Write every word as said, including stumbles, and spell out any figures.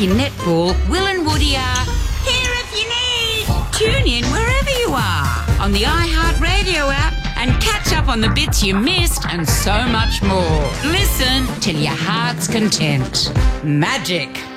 Frankie Netball, Will and Woody are here if you need. Tune in wherever you are on the iHeartRadio app and catch up on the bits you missed and so much more. Listen till your heart's content. Magic.